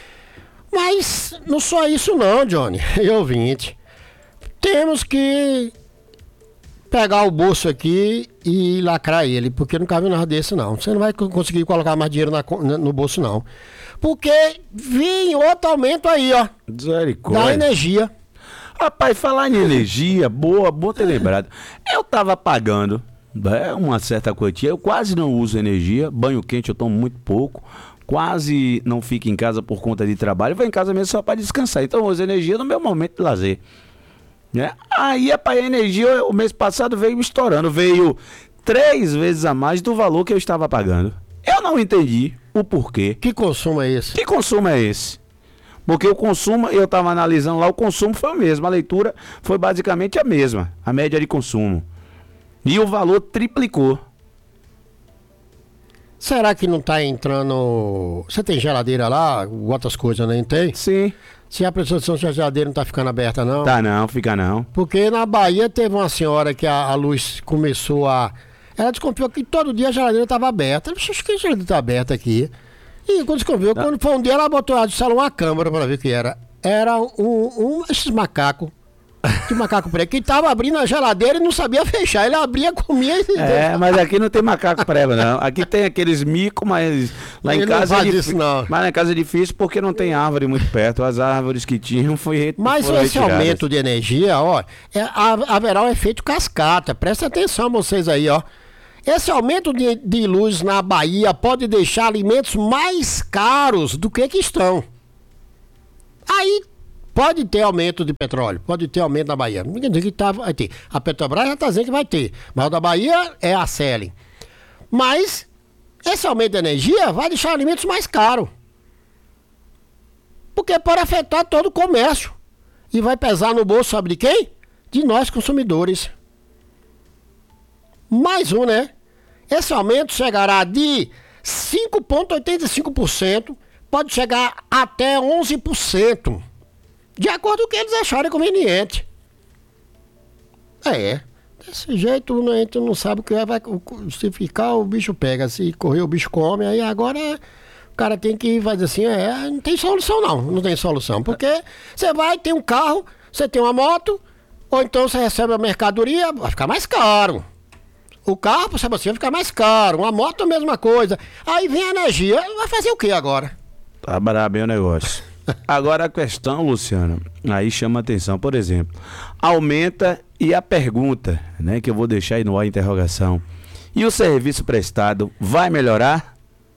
Mas não só isso não, Johnny e ouvinte. Temos que pegar o bolso aqui e lacrar ele, porque não cabe nada desse não. Você não vai conseguir colocar mais dinheiro no bolso não. Porque vem outro aumento aí, ó. Da energia. Rapaz, falar em energia, boa ter lembrado. Eu tava pagando uma certa quantia, eu quase não uso energia, banho quente eu tomo muito pouco, quase não fico em casa por conta de trabalho, vou em casa mesmo só para descansar, então eu uso energia no meu momento de lazer, né? Aí a energia, o mês passado veio estourando, veio 3 vezes a mais do valor que eu estava pagando. Eu não entendi o porquê. Que consumo é esse? Porque o consumo, eu estava analisando lá, o consumo foi o mesmo, a leitura foi basicamente a mesma, a média de consumo. E o valor triplicou. Será que não tá entrando... Você tem geladeira lá? Outras coisas, né? Tem? Sim. Se a prestação da geladeira não tá ficando aberta, não? Tá não, fica não. Porque na Bahia teve uma senhora que a luz começou a... Ela desconfiou que todo dia a geladeira estava aberta. Acho que a geladeira está aberta aqui. E quando desconfiou, quando foi um dia, ela botou lá do salão uma câmera para ver o que era. Era esses macacos De macaco prego. Que tava abrindo a geladeira e não sabia fechar. Ele abria, comia e... Mas aqui não tem macaco prego, não. Aqui tem aqueles micos, mas lá em Ele casa não é faz difícil. isso, não. Mas lá em casa é difícil porque não tem árvore muito perto. As árvores que tinham Mas foram esse retiradas. aumento de energia, ó, haverá um efeito cascata. Presta atenção vocês aí, ó. Esse aumento de luz na Bahia pode deixar alimentos mais caros do que estão. Aí pode ter aumento de petróleo, pode ter aumento na Bahia. Ninguém diz que vai ter. A Petrobras já está dizendo que vai ter. Mas o da Bahia é a Selen. Mas esse aumento de energia vai deixar alimentos mais caros. Porque pode afetar todo o comércio. E vai pesar no bolso, sabe de quem? De nós consumidores. Mais um, né? Esse aumento chegará de 5,85%, pode chegar até 11%, de acordo com o que eles acharem conveniente. Desse jeito a gente não sabe o que vai. Se ficar, o bicho pega, se correr, o bicho come, aí agora o cara tem que fazer assim, não tem solução não tem solução, porque você vai, tem um carro, você tem uma moto, ou então você recebe a mercadoria, vai ficar mais caro. O carro, você vai ficar mais caro. Uma moto, a mesma coisa. Aí vem a energia. Vai fazer o que agora? Tá brabo o negócio. Agora a questão, Luciano, aí chama atenção. Por exemplo, aumenta e a pergunta, né, que eu vou deixar aí no ar, a interrogação. E o serviço prestado vai melhorar?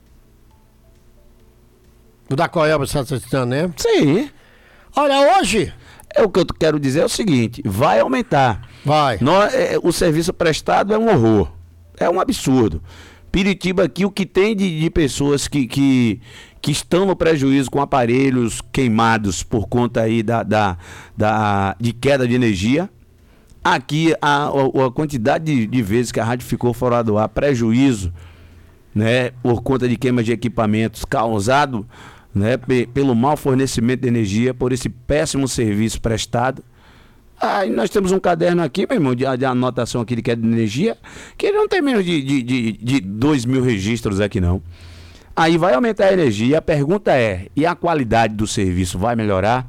O da Coelba, você está citando, né? Sim. Olha, hoje... O que eu quero dizer é o seguinte, vai aumentar. Vai. O serviço prestado é um horror, é um absurdo. Piritiba aqui, o que tem de pessoas que estão no prejuízo com aparelhos queimados por conta aí de queda de energia. Aqui a quantidade de vezes que a rádio ficou fora do ar, prejuízo, né, por conta de queima de equipamentos causado, né, pelo mau fornecimento de energia, por esse péssimo serviço prestado. Aí nós temos um caderno aqui, meu irmão, de anotação aqui de queda de energia, que não tem menos de 2.000 registros aqui não. Aí vai aumentar a energia, a pergunta é, e a qualidade do serviço vai melhorar?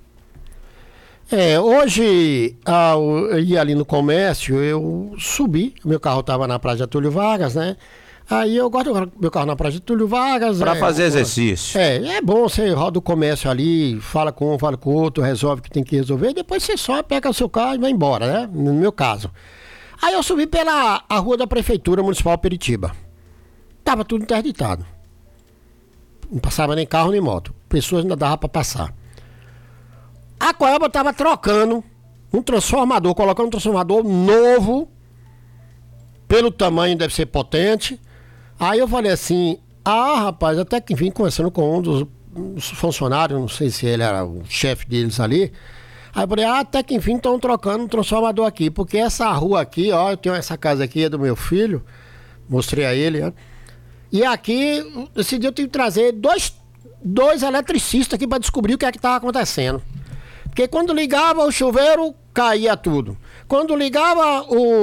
Hoje, eu ia ali no comércio, eu subi, meu carro estava na Praia de Getúlio Vargas, né? Aí eu gosto do meu carro na Praia de Getúlio Vargas. Para fazer exercício. É bom, você roda o comércio ali, fala com um, fala com o outro, resolve o que tem que resolver, depois você só pega o seu carro e vai embora, né? No meu caso. Aí eu subi pela a rua da Prefeitura Municipal Piritiba. Tava tudo interditado. Não passava nem carro nem moto. Pessoas ainda dava para passar. A Coelba tava trocando um transformador, colocando um transformador novo, pelo tamanho deve ser potente. Aí eu falei assim, rapaz, até que vim conversando com um dos funcionários, não sei se ele era o chefe deles ali. Aí eu falei, até que enfim estão trocando um transformador aqui, porque essa rua aqui, ó, eu tenho essa casa aqui, é do meu filho, mostrei a ele, ó. E aqui, esse dia eu tive que trazer dois eletricistas aqui para descobrir o que é que estava acontecendo. Porque quando ligava o chuveiro, caía tudo. Quando ligava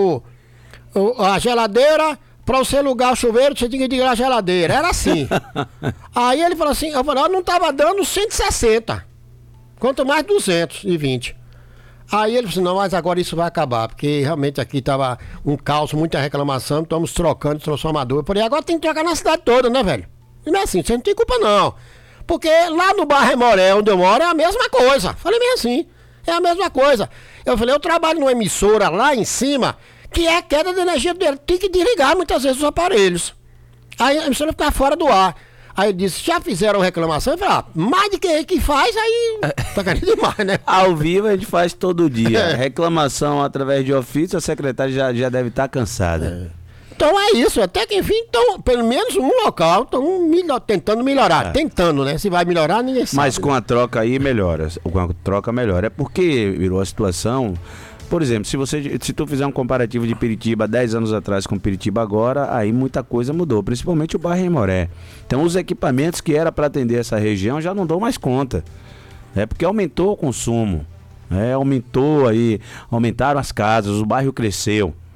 a geladeira, para você ligar o chuveiro, você tinha que ligar a geladeira. Era assim. Aí ele falou assim, eu falei, não estava dando 160. Quanto mais 220. Aí ele falou assim, não, mas agora isso vai acabar, porque realmente aqui estava um caos, muita reclamação, estamos trocando de transformador. Eu falei, agora tem que trocar na cidade toda, né, velho? E não é assim, você não tem culpa não. Porque lá no bairro Remoré, onde eu moro, é a mesma coisa. Falei bem assim, é a mesma coisa. Eu falei, eu trabalho numa emissora lá em cima, que é a queda de energia dele. Tem que desligar muitas vezes os aparelhos. Aí a emissora fica fora do ar. Aí ele disse, já fizeram reclamação? Eu falei, mais de que faz, aí tá querendo demais, né? Ao vivo a gente faz todo dia. Reclamação através de ofício, a secretária já deve estar cansada. Então é isso, até que enfim, então, pelo menos um local estão tentando melhorar. Tentando, né? Se vai melhorar, ninguém sabe. Mas com a troca aí melhora. Com a troca melhora. É porque virou a situação. Por exemplo, se tu fizer um comparativo de Piritiba 10 anos atrás com Piritiba agora, aí muita coisa mudou, principalmente o bairro Remoré. Então os equipamentos que era para atender essa região já não dão mais conta. Porque aumentou o consumo. Aumentaram as casas, o bairro cresceu.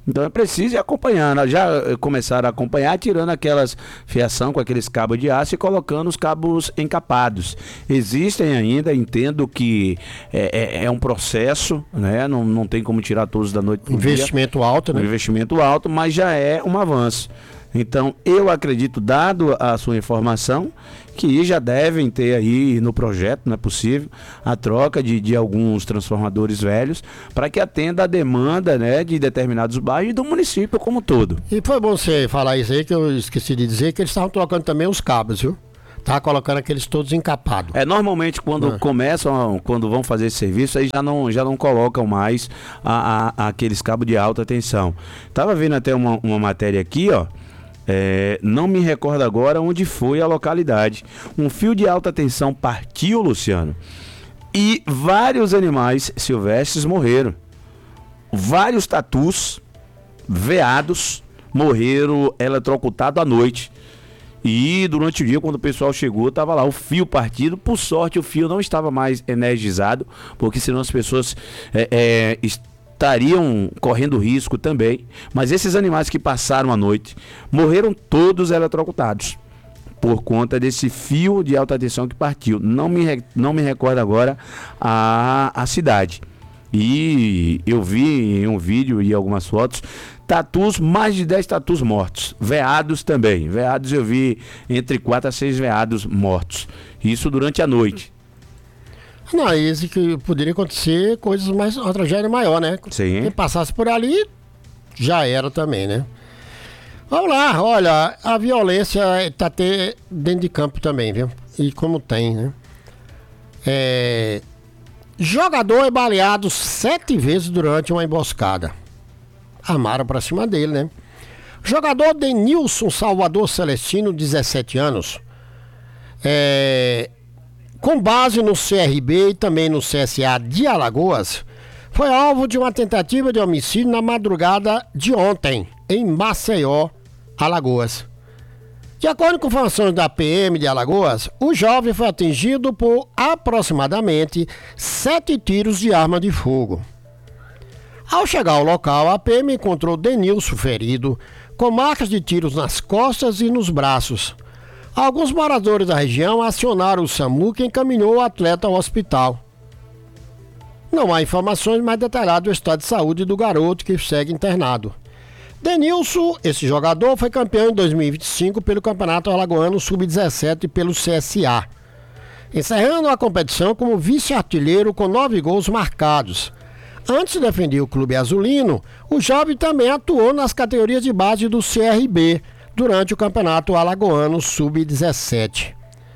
Então é preciso ir acompanhando. Já começaram a acompanhar, tirando aquelas fiação com aqueles cabos de aço e colocando os cabos encapados. Existem ainda, entendo que é um processo, né? Não tem como tirar todos da noite pro investimento alto, né? Um investimento alto, mas já é um avanço. Então, eu acredito, dado a sua informação, que já devem ter aí no projeto, não é possível, a troca de alguns transformadores velhos para que atenda a demanda, né, de determinados bairros e do município como um todo. E foi bom você falar isso aí, que eu esqueci de dizer, que eles estavam trocando também os cabos, viu? Tá colocando aqueles todos encapados. Normalmente quando quando vão fazer esse serviço, aí já não colocam mais aqueles cabos de alta tensão. Tava vendo até uma matéria aqui, ó. Não me recordo agora onde foi a localidade. Um fio de alta tensão partiu, Luciano, e vários animais silvestres morreram. Vários tatus, veados, morreram eletrocutados à noite. E durante o dia, quando o pessoal chegou, estava lá o fio partido. Por sorte, o fio não estava mais energizado, porque senão as pessoas estariam correndo risco também. Mas esses animais que passaram a noite morreram todos eletrocutados por conta desse fio de alta tensão que partiu. Não me recordo agora a cidade. E eu vi em um vídeo e algumas fotos tatus, mais de 10 tatus mortos. Veados também. Veados eu vi entre 4 a 6 veados mortos. Isso durante a noite. Não, isso que poderia acontecer coisas mais, uma tragédia maior, né? Sim. Quem passasse por ali, já era também, né? Vamos lá, olha, a violência tá até dentro de campo também, viu? E como tem, né? Jogador é baleado 7 vezes durante uma emboscada. Armaram pra cima dele, né? Jogador Denilson Salvador Celestino, 17 anos. Com base no CRB e também no CSA de Alagoas, foi alvo de uma tentativa de homicídio na madrugada de ontem, em Maceió, Alagoas. De acordo com informações da PM de Alagoas, o jovem foi atingido por aproximadamente 7 tiros de arma de fogo. Ao chegar ao local, a PM encontrou Denilson ferido, com marcas de tiros nas costas e nos braços. Alguns moradores da região acionaram o SAMU, que encaminhou o atleta ao hospital. Não há informações mais detalhadas do estado de saúde do garoto, que segue internado. Denilson, esse jogador, foi campeão em 2025 pelo Campeonato Alagoano Sub-17 pelo CSA, encerrando a competição como vice-artilheiro com 9 gols marcados. Antes de defender o clube azulino, o jovem também atuou nas categorias de base do CRB durante o Campeonato Alagoano Sub-17.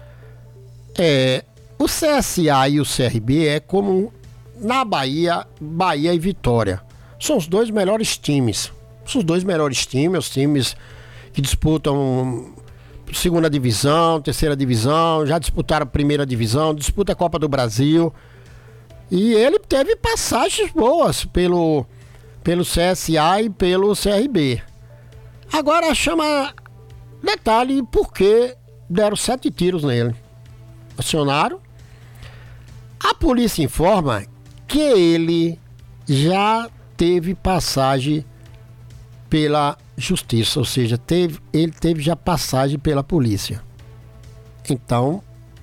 O CSA e o CRB é como na Bahia e Vitória. São os dois melhores times. São os dois melhores times, os times que disputam segunda divisão, terceira divisão, já disputaram a primeira divisão, disputa a Copa do Brasil. E ele teve passagens boas pelo CSA e pelo CRB. Agora chama detalhe por que deram 7 tiros nele. Acionaram. A polícia informa que ele já teve passagem pela justiça, ou seja, ele teve já passagem pela polícia. Então,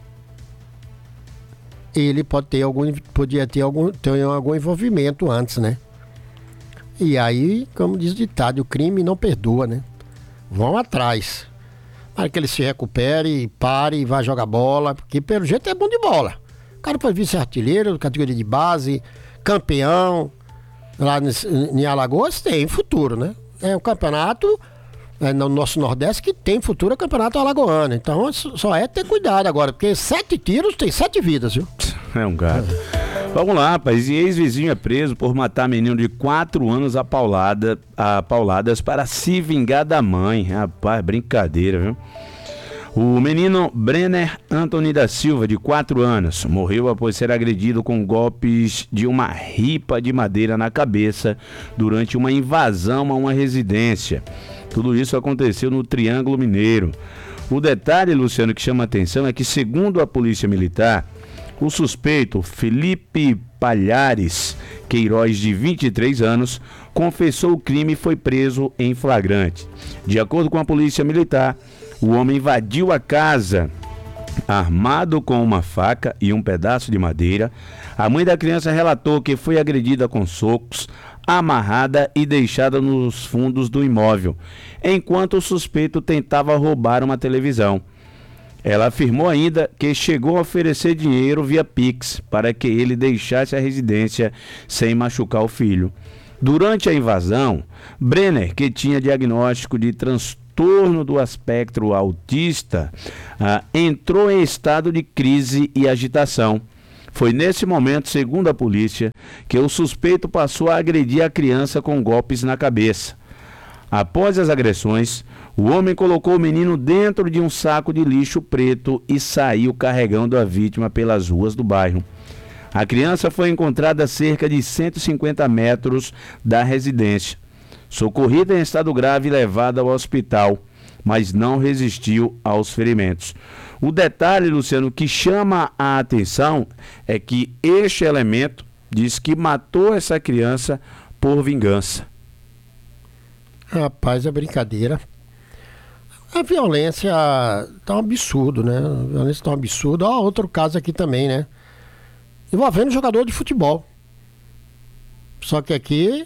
ele podia ter algum envolvimento antes, né? E aí, como diz o ditado, o crime não perdoa, né? Vão atrás. Para que ele se recupere, pare e vá jogar bola, porque pelo jeito é bom de bola. O cara foi vice-artilheiro, categoria de base, campeão, lá em Alagoas tem futuro, né? É um campeonato no nosso Nordeste que tem futuro, é o campeonato alagoano. Então só é ter cuidado agora, porque 7 tiros tem 7 vidas, viu? É um gato. Vamos lá, rapaz. E ex-vizinho é preso por matar menino de 4 anos a pauladas para se vingar da mãe. Rapaz, brincadeira, viu? O menino Brenner Anthony da Silva, de 4 anos, morreu após ser agredido com golpes de uma ripa de madeira na cabeça durante uma invasão a uma residência. Tudo isso aconteceu no Triângulo Mineiro. O detalhe, Luciano, que chama a atenção é que, segundo a Polícia Militar, O suspeito, Felipe Palhares Queiroz, de 23 anos, confessou o crime e foi preso em flagrante. De acordo com a polícia militar, o homem invadiu a casa armado com uma faca e um pedaço de madeira. A mãe da criança relatou que foi agredida com socos, amarrada e deixada nos fundos do imóvel, enquanto o suspeito tentava roubar uma televisão. Ela afirmou ainda que chegou a oferecer dinheiro via Pix para que ele deixasse a residência sem machucar o filho. Durante a invasão, Brenner, que tinha diagnóstico de transtorno do espectro autista, entrou em estado de crise e agitação. Foi nesse momento, segundo a polícia, que o suspeito passou a agredir a criança com golpes na cabeça. Após as agressões, o homem colocou o menino dentro de um saco de lixo preto e saiu carregando a vítima pelas ruas do bairro. A criança foi encontrada a cerca de 150 metros da residência. Socorrida em estado grave e levada ao hospital, mas não resistiu aos ferimentos. O detalhe, Luciano, que chama a atenção é que este elemento diz que matou essa criança por vingança. Rapaz, é brincadeira. A violência tá um absurdo, né? A violência tá um absurdo. Ó, outro caso aqui também, né? Envolvendo jogador de futebol. Só que aqui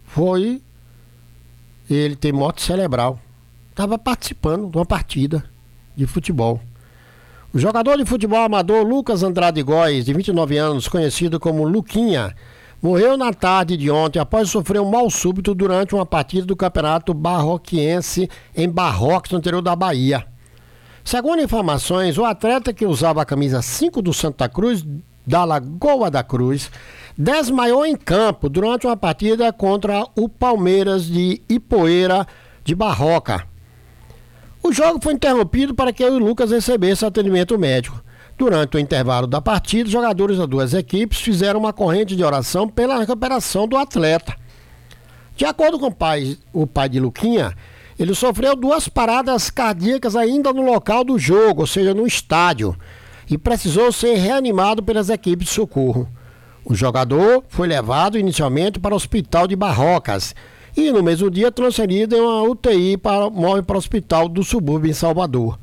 ele tem morte cerebral. Estava participando de uma partida de futebol. O jogador de futebol amador Lucas Andrade Góes, de 29 anos, conhecido como Luquinha, morreu na tarde de ontem após sofrer um mal súbito durante uma partida do Campeonato Barroquiense em Barrocos, no interior da Bahia. Segundo informações, o atleta, que usava a camisa 5 do Santa Cruz, da Lagoa da Cruz, desmaiou em campo durante uma partida contra o Palmeiras de Ipoeira de Barroca. O jogo foi interrompido para que o Lucas recebesse atendimento médico. Durante o intervalo da partida, os jogadores das duas equipes fizeram uma corrente de oração pela recuperação do atleta. De acordo com o pai de Luquinha, ele sofreu 2 paradas cardíacas ainda no local do jogo, ou seja, no estádio, e precisou ser reanimado pelas equipes de socorro. O jogador foi levado inicialmente para o hospital de Barrocas e no mesmo dia transferido em uma UTI móvel para o hospital do subúrbio em Salvador.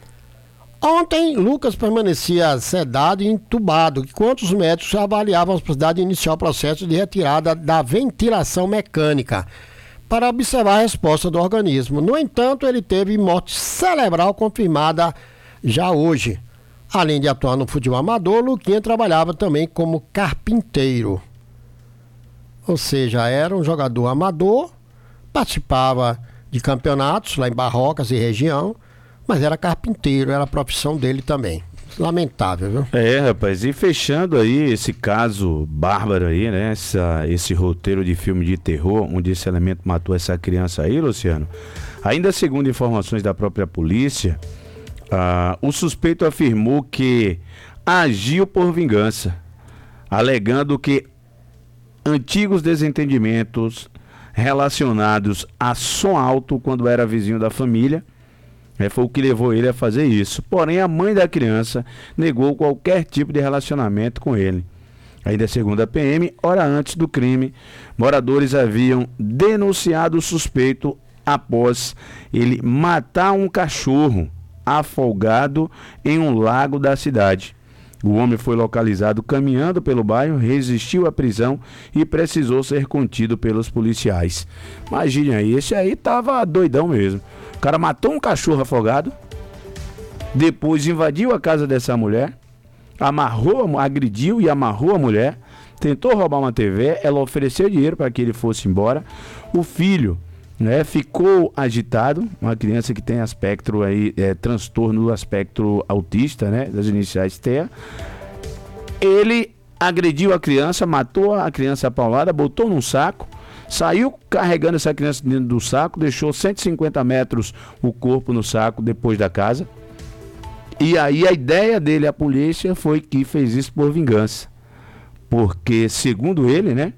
Ontem, Lucas permanecia sedado e entubado, enquanto os médicos avaliavam a possibilidade de iniciar o processo de retirada da ventilação mecânica para observar a resposta do organismo. No entanto, ele teve morte cerebral confirmada já hoje. Além de atuar no futebol amador, Luquinha trabalhava também como carpinteiro. Ou seja, era um jogador amador, participava de campeonatos lá em Barrocas e região, mas era carpinteiro, era a profissão dele também. Lamentável, viu? Rapaz, e fechando aí esse caso bárbaro aí, né? Esse roteiro de filme de terror, onde esse elemento matou essa criança aí, Luciano. Ainda segundo informações da própria polícia, o suspeito afirmou que agiu por vingança, alegando que antigos desentendimentos relacionados a som alto quando era vizinho da família, foi o que levou ele a fazer isso. Porém, a mãe da criança negou qualquer tipo de relacionamento com ele. Ainda segundo a PM, hora antes do crime, moradores haviam denunciado o suspeito após ele matar um cachorro afogado em um lago da cidade. O homem foi localizado caminhando pelo bairro, resistiu à prisão e precisou ser contido pelos policiais. Imagine aí, esse aí tava doidão mesmo. O cara matou um cachorro afogado, depois invadiu a casa dessa mulher, agrediu e amarrou a mulher, tentou roubar uma TV, ela ofereceu dinheiro para que ele fosse embora. O filho, ficou agitado, uma criança que tem aspecto aí, transtorno do espectro autista, das iniciais TEA. Ele agrediu a criança, matou a criança a paulada, botou num saco, saiu carregando essa criança dentro do saco, deixou 150 metros o corpo no saco depois da casa. E aí a ideia dele, a polícia, foi que fez isso por vingança. Porque, segundo ele,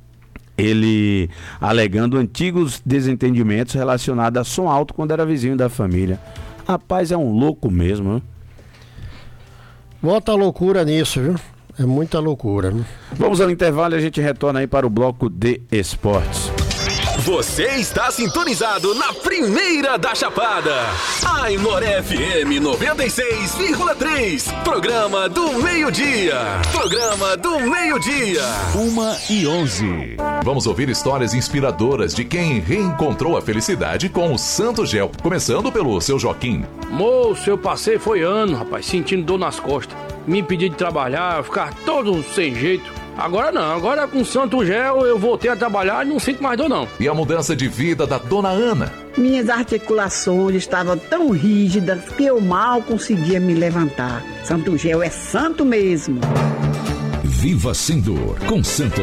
ele alegando antigos desentendimentos relacionados a som alto quando era vizinho da família. Rapaz, é um louco mesmo, né? Bota loucura nisso, viu? É muita loucura, né? Vamos ao intervalo e a gente retorna aí para o bloco de esportes. Você está sintonizado na primeira da Chapada. Aimoré FM 96,3. Programa do meio-dia. Programa do meio-dia. 1h11. Vamos ouvir histórias inspiradoras de quem reencontrou a felicidade com o Santo Gel. Começando pelo seu Joaquim. Moço, eu passei foi ano, rapaz, sentindo dor nas costas. Me impedi de trabalhar, ficar todo sem jeito. Agora não, agora com Santo Gel eu voltei a trabalhar e não sinto mais dor não. E a mudança de vida da dona Ana. Minhas articulações estavam tão rígidas que eu mal conseguia me levantar. Santo Gel é santo mesmo. Viva sem dor com Santo